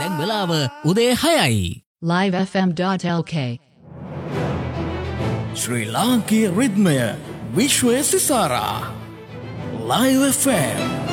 දැන් වෙලාව උදේ 6යි. livefm.lk ශ්‍රී ලාංකීය රිද්මය විශ්වය සිසාරා Live FM